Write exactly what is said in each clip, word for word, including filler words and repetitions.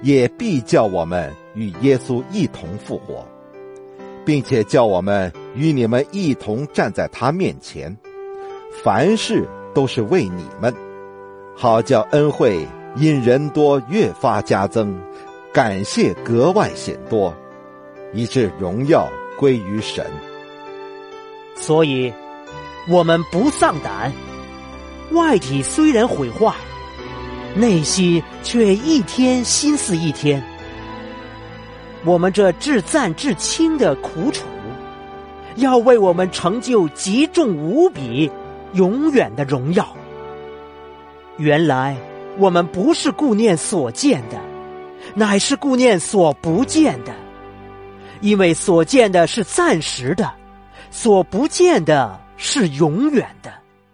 也必叫我们与耶稣一同复活，并且叫我们与你们一同站在他面前，凡事都是为你们，好叫恩惠因人多越发加增，感谢格外显多，以致荣耀归于神。 所以我们不丧胆，外体虽然毁坏，内心却一天心思一天。我们这至暂至轻的苦楚，要为我们成就极重无比永远的荣耀。原来我们不是顾念所见的，乃是顾念所不见的，因为所见的是暂时的，所不见的是永远的。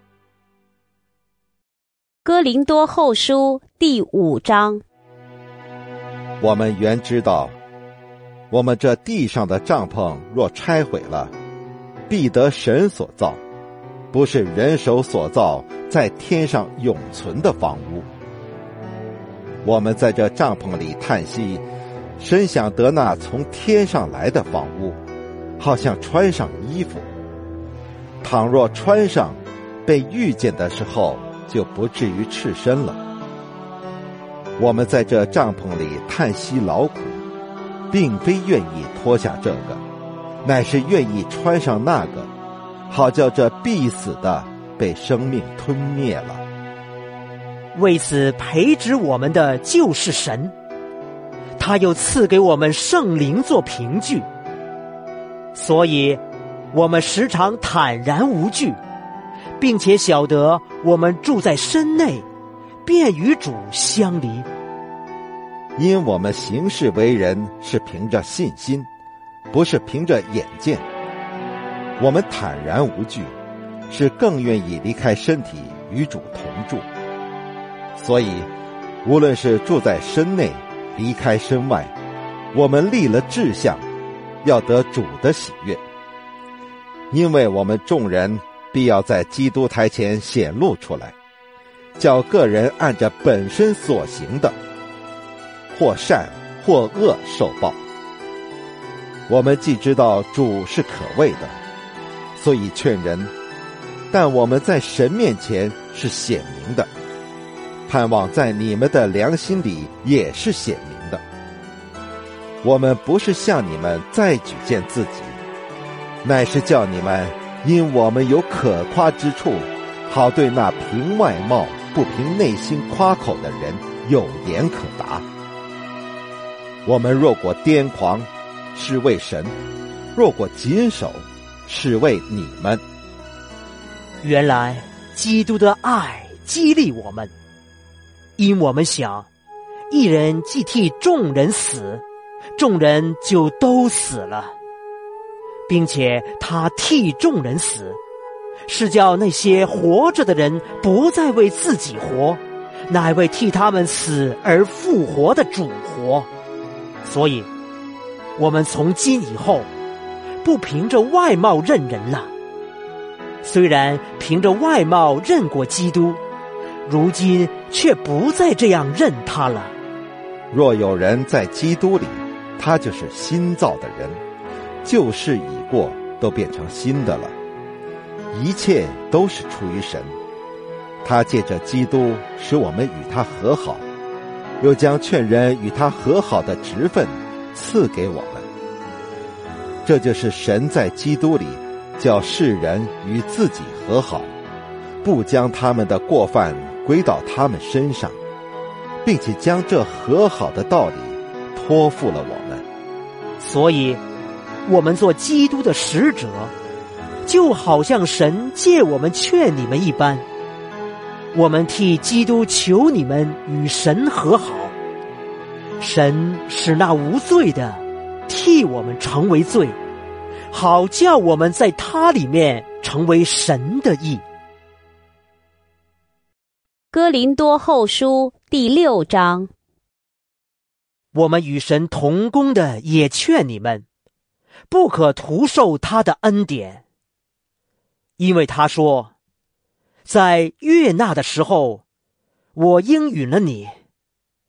哥林多后书第五章。 我们原知道，我们这地上的帐篷若拆毁了，必得神所造，不是人手所造，在天上永存的房屋。我们在这帐篷里叹息，深想得那从天上来的房屋，好像穿上衣服。倘若穿上，被遇见的时候，就不至于赤身了。我们在这帐篷里叹息劳苦，并非愿意脱下这个，乃是愿意穿上那个，好叫这必死的被生命吞灭了。 为此培植我们的就是神，他又赐给我们圣灵做凭据，所以我们时常坦然无惧，并且晓得我们住在身内，便与主相离。 因我们行事为人是凭着信心，不是凭着眼见。我们坦然无惧，是更愿意离开身体与主同住。所以无论是住在身内，离开身外，我们立了志向，要得主的喜悦。因为我们众人必要在基督台前显露出来，叫个人按着本身所行的，或善或恶受报。我们既知道主是可畏的，所以劝人，但我们在神面前是显明的，盼望在你们的良心里也是显明的。我们不是向你们再举荐自己，乃是叫你们因我们有可夸之处，好对那凭外貌不凭内心夸口的人有言可答。我们若果癫狂，是为神；若果谨守，是为你们。 原来基督的爱激励我们，因我们想，一人既替众人死，众人就都死了，并且他替众人死，是叫那些活着的人不再为自己活，乃为替他们死而复活的主活。所以我们从今以后不凭着外貌认人了，虽然凭着外貌认过基督，如今却不再这样认他了。 若有人在基督里，他就是新造的人，旧事已过，都变成新的了。一切都是出于神，他借着基督使我们与他和好，又将劝人与他和好的职分赐给我们。这就是神在基督里叫世人与自己和好，不将他们的过犯归到他们身上，并且将这和好的道理托付了我们。 所以我们做基督的使者，就好像神借我们劝你们一般，我们替基督求你们与神和好。神使那无罪的替我们成为罪，好叫我们在他里面成为神的义。 哥林多后书第六章。 我们与神同工的也劝你们，不可徒受他的恩典，因为他说，在悦纳的时候，我应允了你，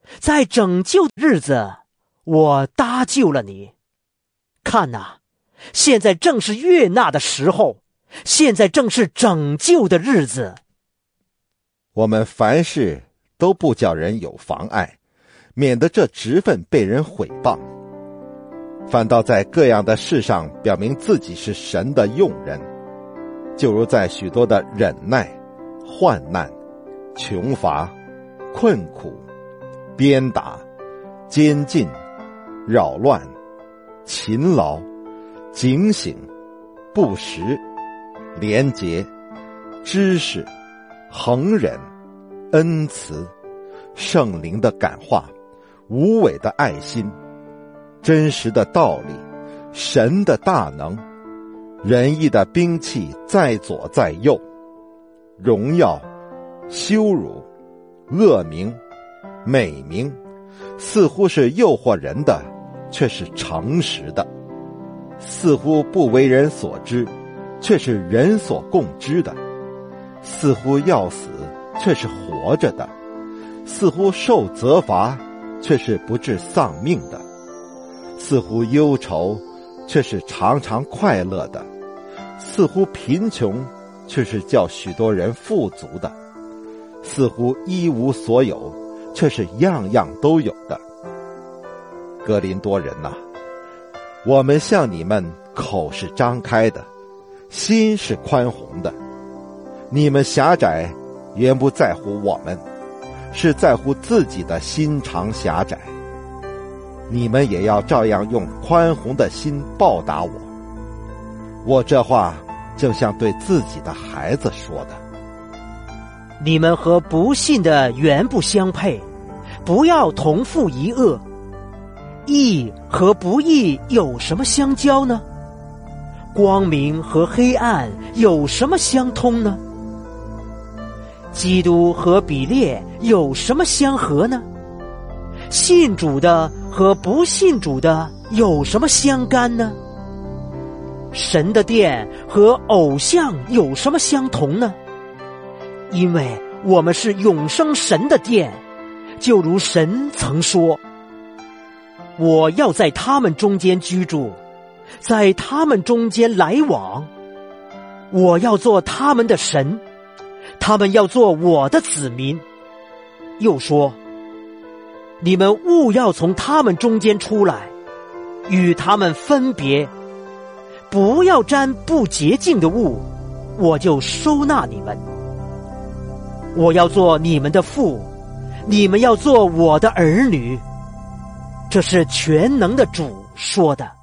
在拯救的日子，我搭救了你。看哪，现在正是悦纳的时候，现在正是拯救的日子。 我们凡事都不叫人有妨碍，免得这职分被人毁谤，反倒在各样的事上表明自己是神的用人，就如在许多的忍耐、患难、穷乏、困苦、鞭打、监禁、扰乱、勤劳、警醒、不时、廉洁、知识、恒忍、恩慈、圣灵的感化、无伪的爱心、真实的道理、神的大能、仁义的兵器在左在右，荣耀、羞辱、恶名、美名，似乎是诱惑人的，却是诚实的；似乎不为人所知，却是人所共知的；似乎要死，却是活着的；似乎受责罚，却是不致丧命的；似乎忧愁，却是常常快乐的；似乎贫穷，却是叫许多人富足的；似乎一无所有，却是样样都有的。哥林多人哪，我们向你们口是张开的，心是宽宏的。你们狭窄，原不在乎我们，是在乎自己的心肠狭窄。你们也要照样用宽宏的心报答我。我这话就像对自己的孩子说的。 你们和不信的原不相配，不要同负一恶。义和不义有什么相交呢？光明和黑暗有什么相通呢？基督和比列有什么相合呢？信主的和不信主的有什么相干呢？神的殿和偶像有什么相同呢？因为我们是永生神的殿，就如神曾说，我要在他们中间居住，在他们中间来往，我要做他们的神，他们要做我的子民。又说，你们务要从他们中间出来，与他们分别，不要沾不洁净的物，我就收纳你们。我要做你们的父，你们要做我的儿女。这是全能的主说的。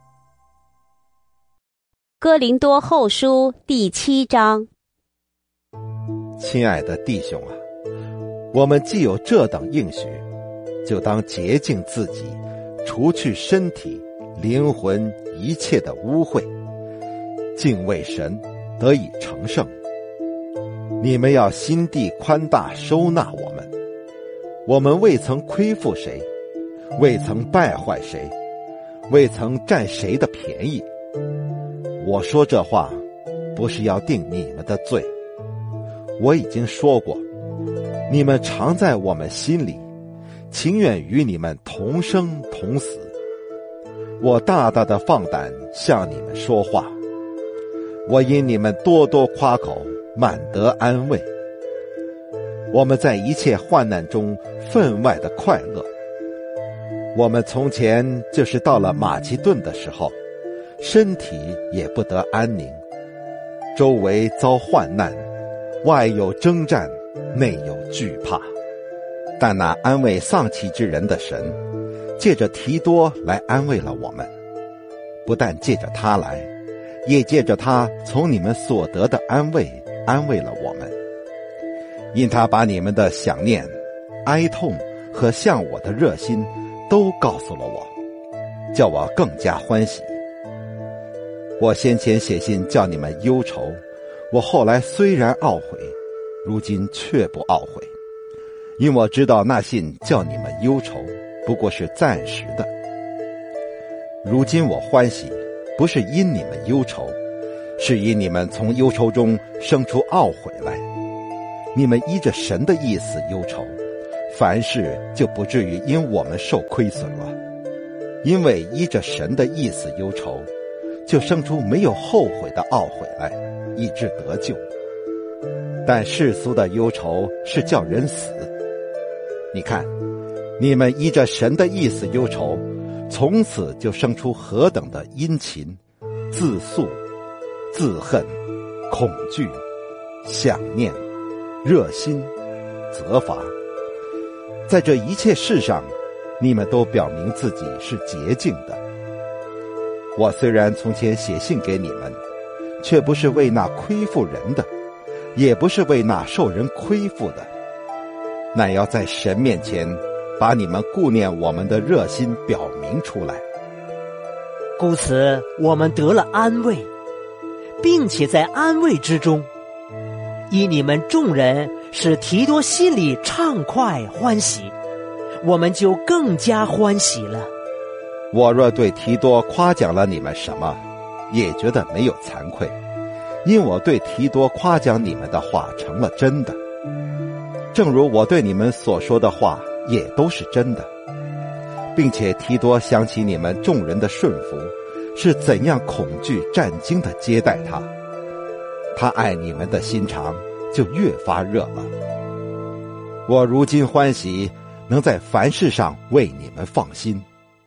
哥林多后书第七章。 亲爱的弟兄啊，我们既有这等应许，就当洁净自己，除去身体、灵魂一切的污秽，敬畏神，得以成圣。你们要心地宽大，收纳我们。我们未曾亏负谁，未曾败坏谁，未曾占谁的便宜。我说这话，不是要定你们的罪。我已经说过，你们常在我们心里，情愿与你们同生同死。我大大的放胆向你们说话，我因你们多多夸口，满得安慰。我们在一切患难中分外的快乐。我们从前就是到了马其顿的时候，身体也不得安宁，周围遭患难，外有征战，内有惧怕。但那安慰丧气之人的神，借着提多来安慰了我们，不但借着他来，也借着他从你们所得的安慰安慰了我们。因他把你们的想念、哀痛和向我的热心都告诉了我，叫我更加欢喜。我先前写信叫你们忧愁，我后来虽然懊悔，如今却不懊悔，因我知道那信叫你们忧愁，不过是暂时的。如今我欢喜，不是因你们忧愁，是因你们从忧愁中生出懊悔来。你们依着神的意思忧愁， 凡事就不至于因我们受亏损了。因为依着神的意思忧愁，就生出没有后悔的懊悔来，以致得救。但世俗的忧愁是叫人死。你看，你们依着神的意思忧愁，从此就生出何等的殷勤、自诉、自恨、恐惧、想念、热心、责罚。在这一切事上，你们都表明自己是洁净的。我虽然从前写信给你们，却不是为那亏负人的，也不是为那受人亏负的，乃要在神面前把你们顾念我们的热心表明出来。 故此我们得了安慰，并且在安慰之中，以你们众人使提多心里畅快欢喜，我们就更加欢喜了。 我若对提多夸奖了你们什么，也觉得没有惭愧，因我对提多夸奖你们的话成了真的，正如我对你们所说的话也都是真的，并且提多想起你们众人的顺服，是怎样恐惧战惊的接待他，他爱你们的心肠就越发热了。我如今欢喜，能在凡事上为你们放心。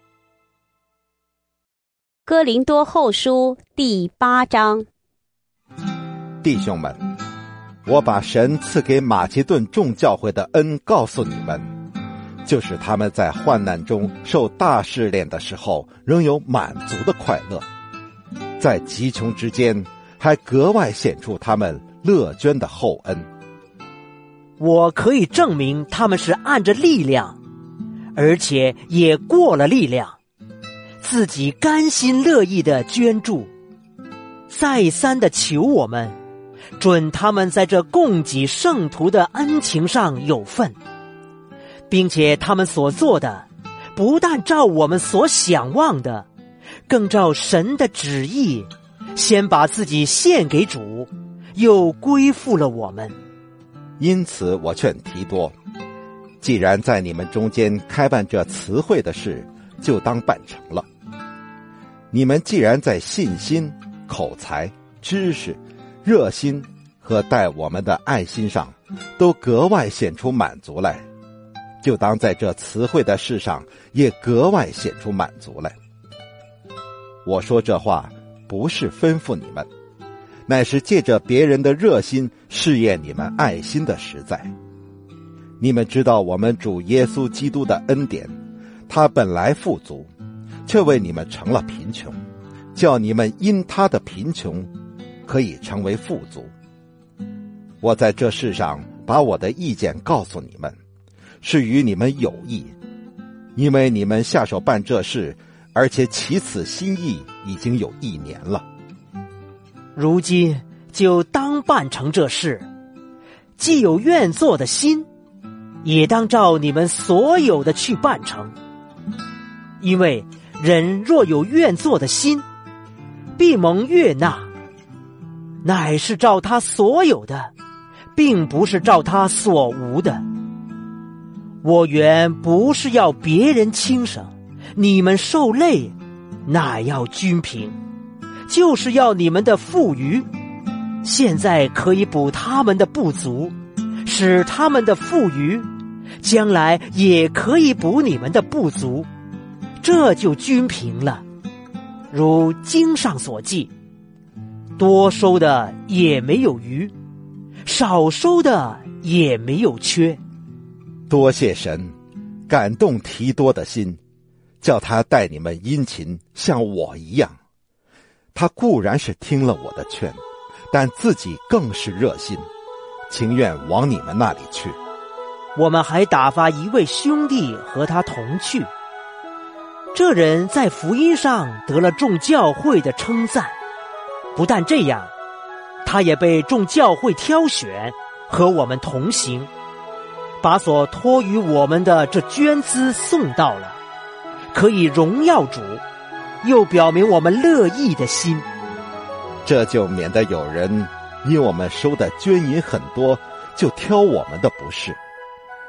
哥林多后书第八章。 弟兄们，我把神赐给马其顿众教会的恩告诉你们，就是他们在患难中受大试炼的时候，仍有满足的快乐，在极穷之间还格外显出他们乐捐的厚恩。 我可以证明他们是按着力量，而且也过了力量，自己甘心乐意的捐助，再三的求我们，准他们在这供给圣徒的恩情上有份，并且他们所做的，不但照我们所想望的，更照神的旨意，先把自己献给主，又归附了我们。 因此我劝提多，既然在你们中间开办这词汇的事，就当办成了。你们既然在信心、口才、知识、热心和待我们的爱心上，都格外显出满足来，就当在这词汇的事上也格外显出满足来。我说这话不是吩咐你们，乃是借着别人的热心试验你们爱心的实在。你们知道我们主耶稣基督的恩典，他本来富足，却为你们成了贫穷，叫你们因他的贫穷可以成为富足。我在这事上把我的意见告诉你们，是与你们有益，因为你们下手办这事，而且起此心意已经有一年了。 如今就当办成这事，既有愿做的心，也当照你们所有的去办成。因为人若有愿做的心，必蒙悦纳，乃是照他所有的，并不是照他所无的。我原不是要别人轻省，你们受累，乃要均平，就是要你们的富余，现在可以补他们的不足，使他们的富余，将来也可以补你们的不足，这就均平了。如经上所记，多收的也没有余，少收的也没有缺。 多谢神，感动提多的心，叫他待你们殷勤，像我一样。他固然是听了我的劝，但自己更是热心，情愿往你们那里去。 我们还打发一位兄弟和他同去，这人在福音上得了众教会的称赞。不但这样，他也被众教会挑选，和我们同行，把所托于我们的这捐资送到了，可以荣耀主，又表明我们乐意的心。 这就免得有人因我们收的捐银很多，就挑我们的不是。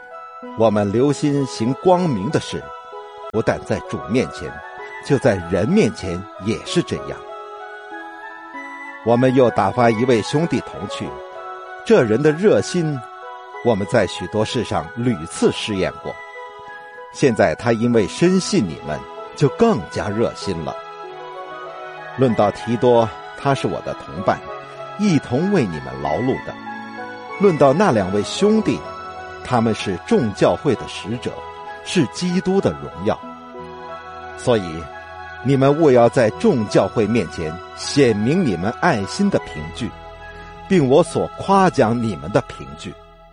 我们留心行光明的事，不但在主面前，就在人面前也是这样。我们又打发一位兄弟同去，这人的热心，我们在许多事上屡次试验过。现在他因为深信你们，就更加热心了。论到提多，他是我的同伴，一同为你们劳碌的。论到那两位兄弟，他们是众教会的使者，是基督的荣耀。所以你们务要在众教会面前显明你们爱心的凭据，并我所夸奖你们的凭据。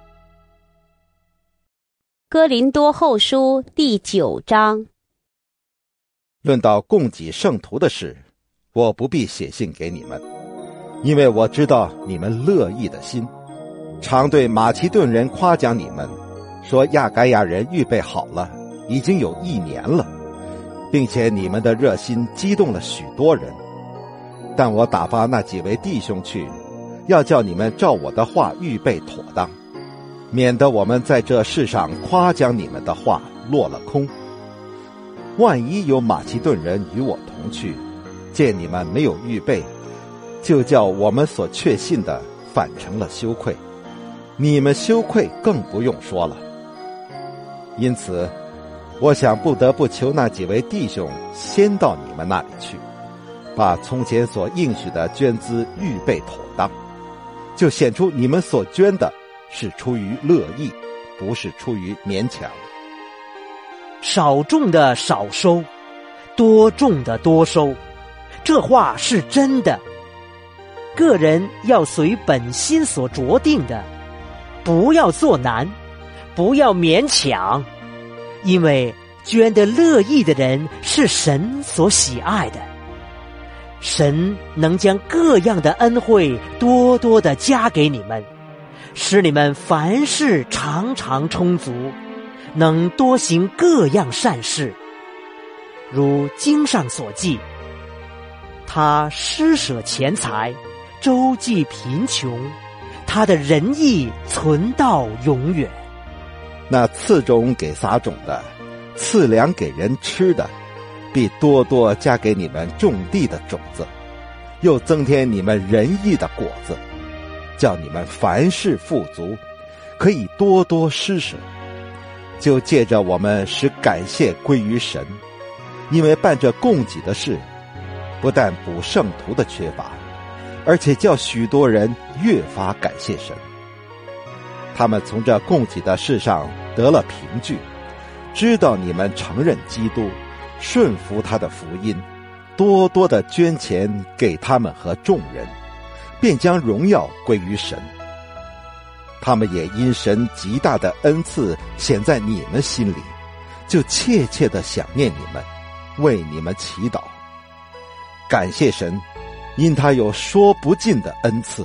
哥林多后书第九章。 论到供给圣徒的事，我不必写信给你们，因为我知道你们乐意的心，常对马其顿人夸奖你们，说亚该亚人预备好了，已经有一年了，并且你们的热心激动了许多人。但我打发那几位弟兄去，要叫你们照我的话预备妥当，免得我们在这世上夸奖你们的话落了空。万一有马其顿人与我同去，见你们没有预备，就叫我们所确信的反成了羞愧，你们羞愧更不用说了。因此我想不得不求那几位弟兄先到你们那里去，把从前所应许的捐资预备妥当，就显出你们所捐的是出于乐意，不是出于勉强。 少种的少收，多种的多收，这话是真的。个人要随本心所酌定的，不要做难，不要勉强，因为捐得乐意的人是神所喜爱的。神能将各样的恩惠多多的加给你们，使你们凡事常常充足，能多行各样善事。如经上所记，他施舍钱财，周济贫穷，他的仁义存到永远。 那赐种给撒种的，赐粮给人吃的，必多多加给你们种地的种子，又增添你们仁义的果子，叫你们凡事富足，可以多多施舍。就借着我们使感谢归于神，因为办这供给的事，不但补圣徒的缺乏，而且叫许多人越发感谢神。他们从这供给的事上得了凭据，知道你们承认基督，顺服他的福音，多多的捐钱给他们和众人，便将荣耀归于神。他们也因神极大的恩赐显在你们心里，就切切的想念你们，为你们祈祷。感谢神，因他有说不尽的恩赐。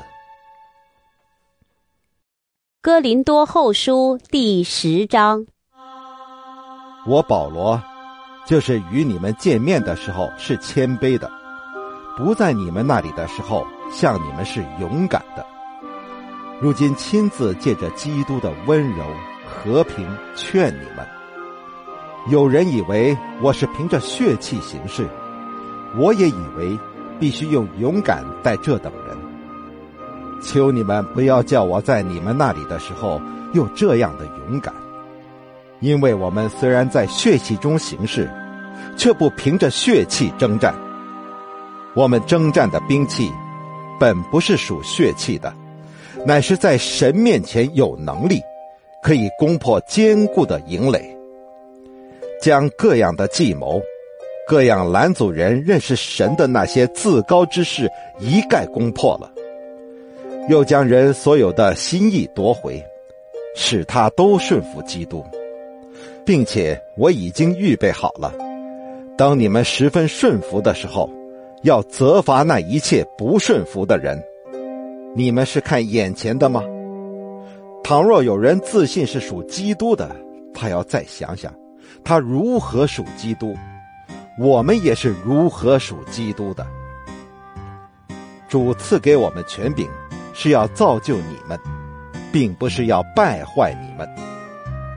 哥林多后书第十章。 我保罗，就是与你们见面的时候是谦卑的，不在你们那里的时候向你们是勇敢的。如今亲自借着基督的温柔和平劝你们。有人以为我是凭着血气行事，我也以为必须用勇敢待这等人。求你们不要叫我在你们那里的时候有这样的勇敢，因为我们虽然在血气中行事，却不凭着血气征战。我们征战的兵器本不是属血气的，乃是在神面前有能力，可以攻破坚固的营垒，将各样的计谋，各样拦阻人认识神的那些自高之事一概攻破了，又将人所有的心意夺回，使他都顺服基督。并且我已经预备好了，当你们十分顺服的时候，要责罚那一切不顺服的人。你们是看眼前的吗？倘若有人自信是属基督的，他要再想想他如何属基督，我们也是如何属基督的。主赐给我们权柄，是要造就你们，并不是要败坏你们。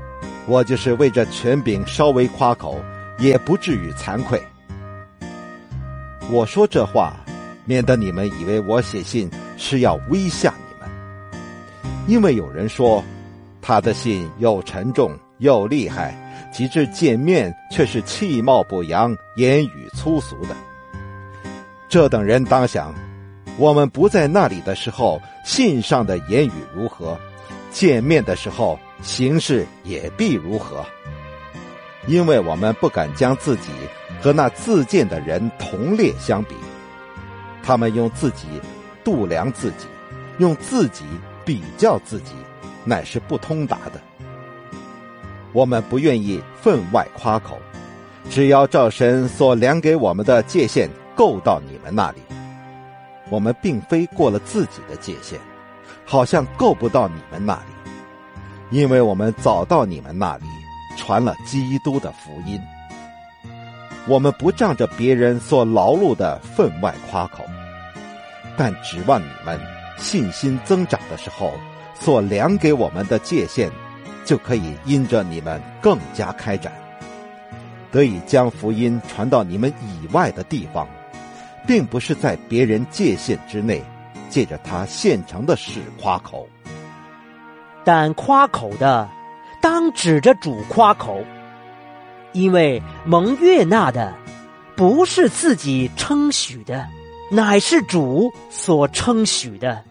我就是为这权柄稍微夸口，也不至于惭愧。我说这话，免得你们以为我写信是要威吓你们。因为有人说，他的信又沉重又厉害，及至见面却是气貌不扬，言语粗俗的。这等人当想，我们不在那里的时候，信上的言语如何，见面的时候行事也必如何。因为我们不敢将自己和那自荐的人同列相比，他们用自己度量自己，用自己比较自己，乃是不通达的。我们不愿意分外夸口，只要照神所量给我们的界限够到你们那里。我们并非过了自己的界限，好像够不到你们那里，因为我们早到你们那里传了基督的福音。我们不仗着别人所劳碌的分外夸口，但指望你们信心增长的时候，所量给我们的界限就可以因着你们更加开展，得以将福音传到你们以外的地方，并不是在别人界限之内，借着他现成的事夸口。 但夸口的，当指着主夸口，因为蒙悦纳的，不是自己称许的，乃是主所称许的。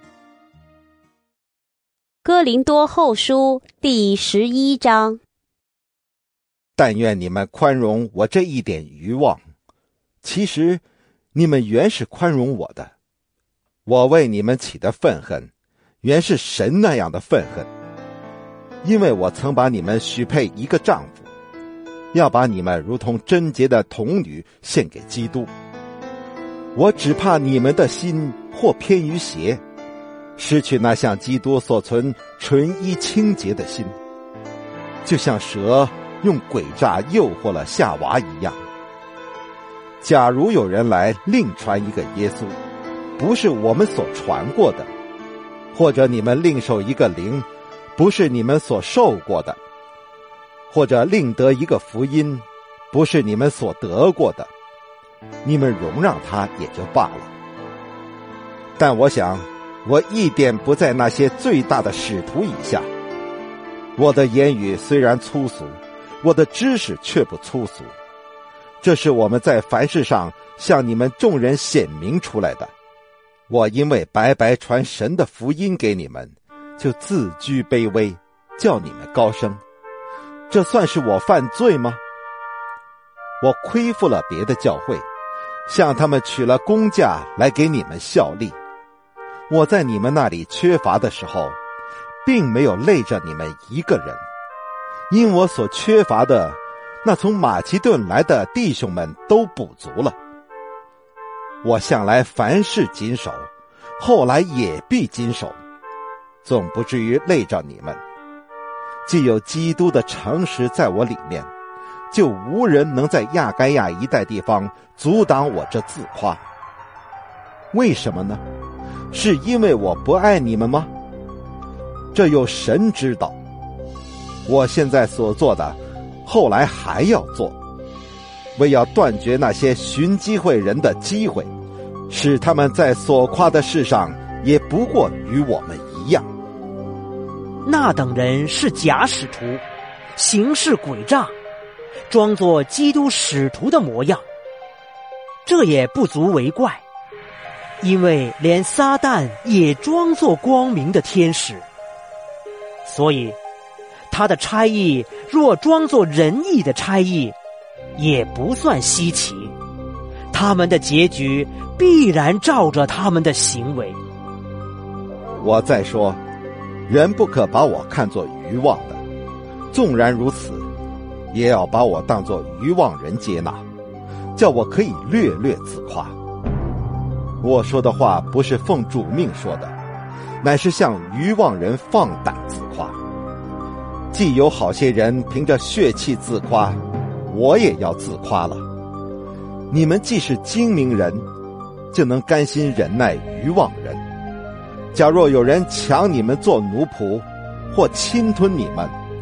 哥林多后书第十一章。 但愿你们宽容我这一点愚妄，其实你们原是宽容我的。我为你们起的愤恨，原是神那样的愤恨，因为我曾把你们许配一个丈夫，要把你们如同贞洁的童女献给基督。我只怕你们的心或偏于邪，失去那像基督所存纯一清洁的心，就像蛇用诡诈诱惑了夏娃一样。假如有人来另传一个耶稣，不是我们所传过的，或者你们另受一个灵，不是你们所受过的，或者另得一个福音，不是你们所得过的，你们容让他也就罢了。但我想，我一点不在那些最大的使徒以下。我的言语虽然粗俗，我的知识却不粗俗。这是我们在凡事上向你们众人显明出来的。我因为白白传神的福音给你们，就自居卑微，叫你们高升。这算是我犯罪吗？我亏负了别的教会，向他们取了工价来给你们效力。我在你们那里缺乏的时候，并没有累着你们一个人，因我所缺乏的，那从马其顿来的弟兄们都补足了。我向来凡事谨守，后来也必谨守，总不至于累着你们。既有基督的诚实在我里面，就无人能在亚该亚一带地方阻挡我这自夸。为什么呢？是因为我不爱你们吗？这有神知道。我现在所做的，后来还要做，为要断绝那些寻机会人的机会，使他们在所夸的事上也不过与我们一样。 那等人是假使徒，行事诡诈，装作基督使徒的模样，这也不足为怪，因为连撒旦也装作光明的天使。所以他的差役若装作仁义的差役，也不算稀奇，他们的结局必然照着他们的行为。 我再说，人不可把我看作愚妄的，纵然如此，也要把我当作愚妄人接纳，叫我可以略略自夸。我说的话不是奉主命说的，乃是向愚妄人放胆自夸。既有好些人凭着血气自夸，我也要自夸了。你们既是精明人，就能甘心忍耐愚妄人。假若有人抢你们做奴仆，或侵吞你们，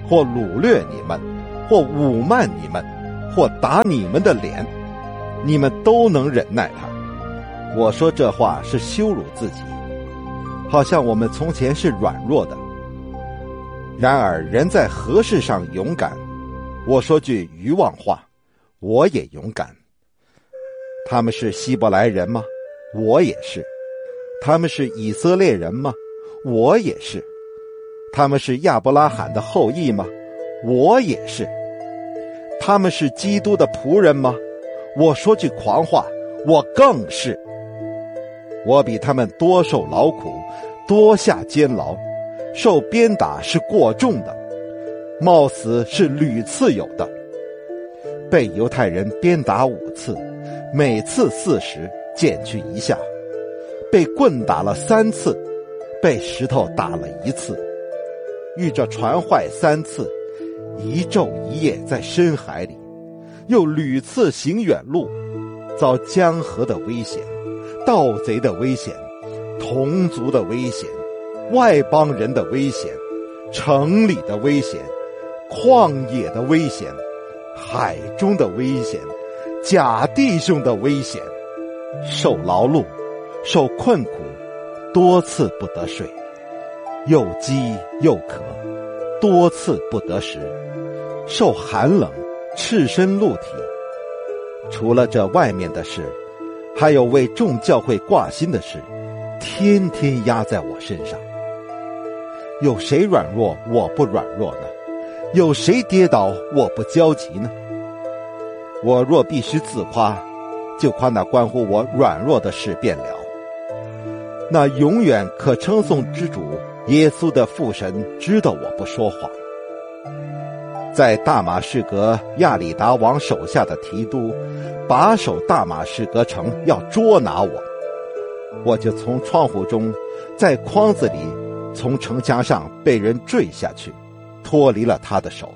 或掳掠你们，或侮慢你们，或打你们的脸，你们都能忍耐他。我说这话是羞辱自己，好像我们从前是软弱的。然而人在何事上勇敢？我说句愚妄话，我也勇敢。他们是希伯来人吗？我也是。他们是以色列人吗？我也是。他们是亚伯拉罕的后裔吗？我也是。他们是基督的仆人吗？我说句狂话，我更是。我比他们多受劳苦，多下监牢，受鞭打是过重的，冒死是屡次有的。被犹太人鞭打五次，每次四十，减去一下；被棍打了三次，被石头打了一次；遇着船坏三次，一昼一夜在深海里；又屡次行远路，遭江河的危险，盗贼的危险，同族的危险，外邦人的危险，城里的危险，旷野的危险，海中的危险，假弟兄的危险，受劳碌，受困苦，多次不得水，又饥又渴，多次不得食，受寒冷，赤身露体。除了这外面的事，还有为众教会挂心的事，天天压在我身上。有谁软弱我不软弱呢？有谁跌倒我不焦急呢？我若必须自夸，就夸那关乎我软弱的事便了。那永远可称颂之主耶稣的父神知道我不说谎。在大马士革亚里达王手下的提督把守大马士革城，要捉拿我，我就从窗户中，在筐子里，从城墙上被人坠下去，脱离了他的手。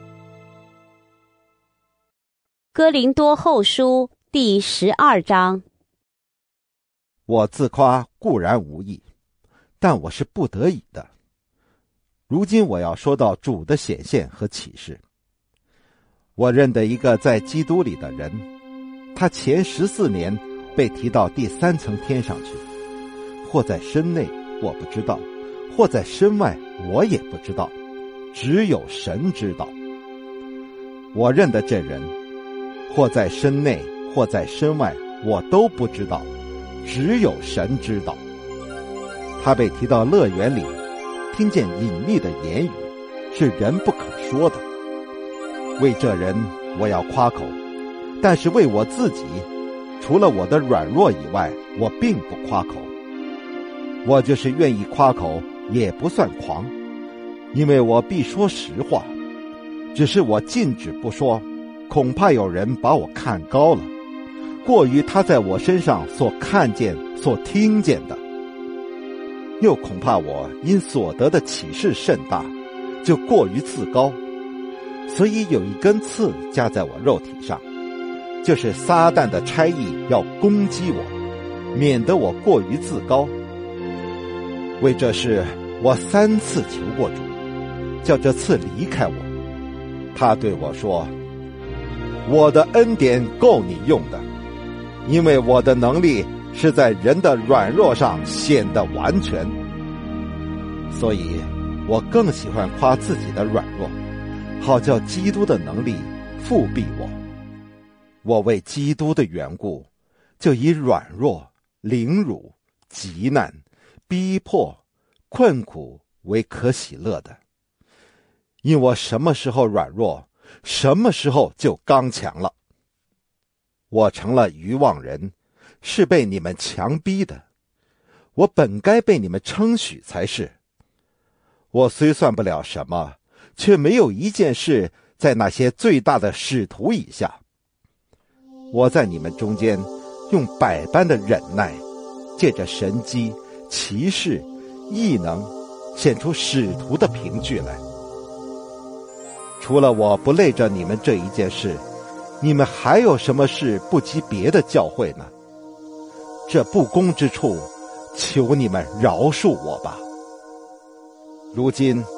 哥林多后书第十二章。 我自夸固然无益，但我是不得已的。如今我要说到主的显现和启示。我认得一个在基督里的人，他前十四年被提到第三层天上去，或在身内我不知道，或在身外我也不知道，只有神知道。我认得这人，或在身内或在身外我都不知道，只有神知道。他被提到乐园里，听见隐秘的言语，是人不可说的。为这人我要夸口，但是为我自己，除了我的软弱以外，我并不夸口。我就是愿意夸口，也不算狂，因为我必说实话。只是我禁止不说，恐怕有人把我看高了，过于他在我身上所看见所听见的。又恐怕我因所得的启示甚大，就过于自高，所以有一根刺加在我肉体上，就是撒旦的差役要攻击我，免得我过于自高。为这事我三次求过主，叫这刺离开我。他对我说，我的恩典够你用的，因为我的能力是在人的软弱上显得完全。所以我更喜欢夸自己的软弱，好叫基督的能力复庇我。我为基督的缘故，就以软弱、凌辱、急难、逼迫、困苦为可喜乐的。因我什么时候软弱，什么时候就刚强了。我成了愚妄人，是被你们强逼的。我本该被你们称许才是。我虽算不了什么，却没有一件事在那些最大的使徒以下。我在你们中间用百般的忍耐，借着神机、奇事、异能，显出使徒的凭据来。除了我不累着你们这一件事，你们还有什么事不及别的教会呢？这不公之处，求你们饶恕我吧。如今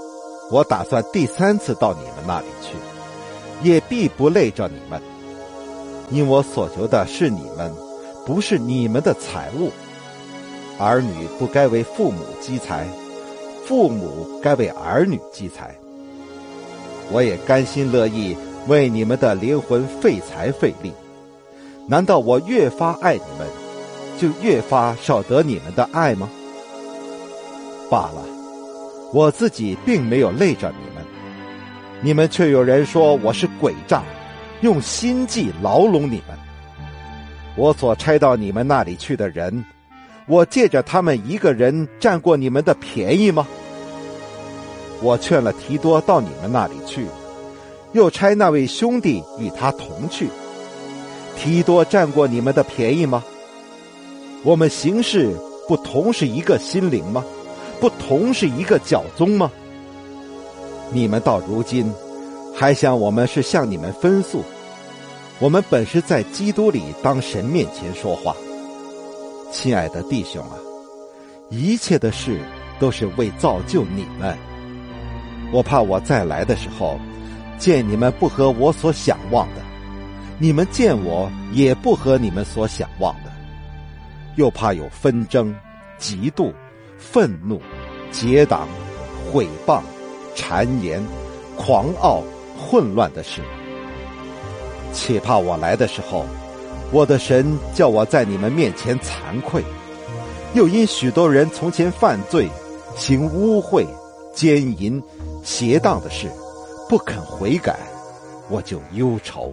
我打算第三次到你们那里去，也必不累着你们，因我所求的是你们，不是你们的财物。儿女不该为父母积财，父母该为儿女积财。我也甘心乐意为你们的灵魂费财费力。难道我越发爱你们，就越发少得你们的爱吗？罢了，我自己并没有累着你们，你们却有人说我是诡诈，用心计牢笼你们。我所差到你们那里去的人，我借着他们一个人占过你们的便宜吗？我劝了提多到你们那里去，又差那位兄弟与他同去，提多占过你们的便宜吗？我们行事不同是一个心灵吗？不同是一个教宗吗？你们到如今还想我们是向你们分诉？我们本是在基督里当神面前说话。亲爱的弟兄啊，一切的事都是为造就你们。我怕我再来的时候，见你们不合我所想望的，你们见我也不合你们所想望的，又怕有纷争、嫉妒、愤怒、结党、毁谤、谗言、狂傲、混乱的事。且怕我来的时候，我的神叫我在你们面前惭愧，又因许多人从前犯罪，行污秽、奸淫、邪荡的事，不肯悔改，我就忧愁。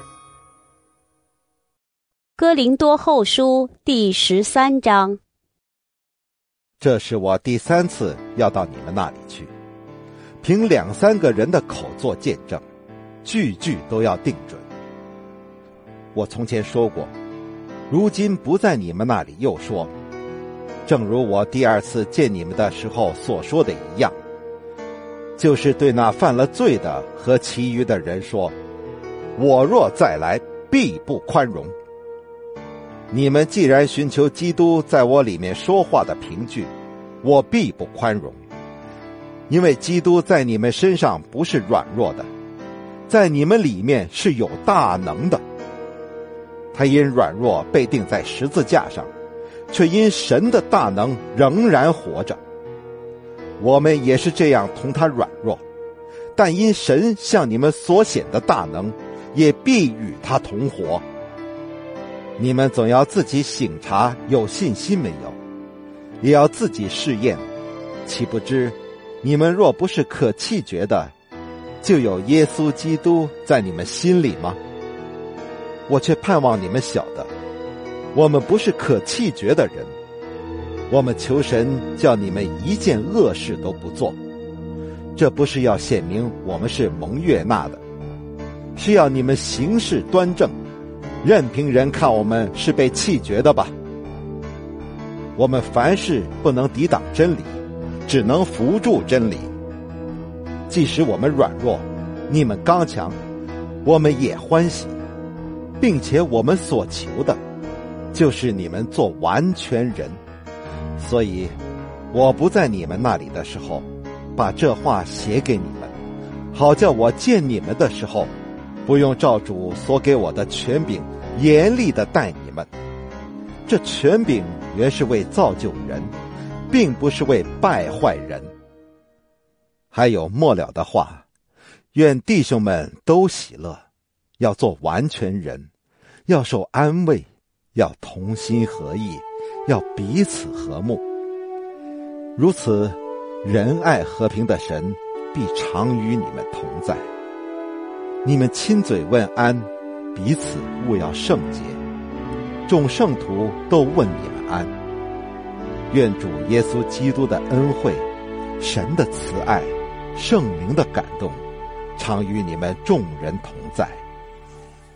哥林多后书第十三章。 这是我第三次要到你们那里去，凭两三个人的口作见证，句句都要定准。我从前说过，如今不在你们那里又说，正如我第二次见你们的时候所说的一样，就是对那犯了罪的和其余的人说，我若再来，必不宽容。你们既然寻求基督在我里面说话的凭据，我必不宽容，因为基督在你们身上不是软弱的，在你们里面是有大能的。他因软弱被钉在十字架上，却因神的大能仍然活着。我们也是这样同他软弱，但因神向你们所显的大能，也必与他同活。你们总要自己省察有信心没有，也要自己试验，岂不知你们若不是可弃绝的，就有耶稣基督在你们心里吗？我却盼望你们晓得，我们不是可弃绝的人。我们求神叫你们一件恶事都不做，这不是要显明我们是蒙悦纳的，是要你们行事端正，任凭人看我们是被弃绝的吧。我们凡事不能抵挡真理，只能扶助真理。即使我们软弱，你们刚强，我们也欢喜，并且我们所求的，就是你们做完全人。所以我不在你们那里的时候，把这话写给你们，好叫我见你们的时候，不用照主所给我的权柄严厉地待你们。这权柄原是为造就人，并不是为败坏人。还有末了的话，愿弟兄们都喜乐，要做完全人，要受安慰，要同心合意，要彼此和睦。如此，仁爱和平的神必常与你们同在。你们亲嘴问安，彼此务要圣洁。众圣徒都问你们安。愿主耶稣基督的恩惠、神的慈爱、圣灵的感动，常与你们众人同在。